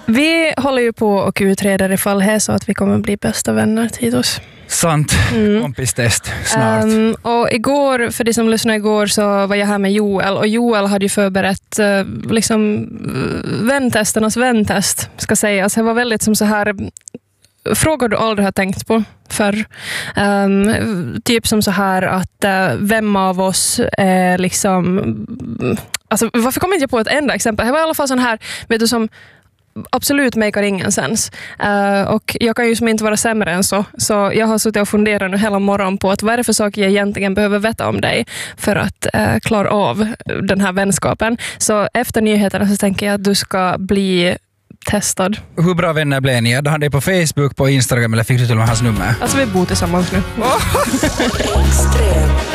Vi håller ju på och utreder ifall det är så att vi kommer bli bästa vänner, Titus. Sant, kompistest snart. Och igår, för de som lyssnade igår, så var jag här med Joel. Och Joel hade ju förberett väntesternas väntest, ska sägas. Det var väldigt som så här frågor du aldrig har tänkt på förr. Typ som så här att vem av oss är liksom... Alltså, varför kommer inte jag på ett enda exempel? Det var i alla fall sån här, vet du, som absolut makar ingen sens. Och jag kan ju som inte vara sämre än så. Så jag har suttit och funderat nu hela morgonen på att vad är det för saker jag egentligen behöver veta om dig för att klara av den här vänskapen. Så efter nyheterna så tänker jag att du ska bli testad. Hur bra vänner blev ni? Då hade på Facebook, på Instagram eller fick du till och med hans nummer? Alltså vi bor tillsammans nu. Extrem.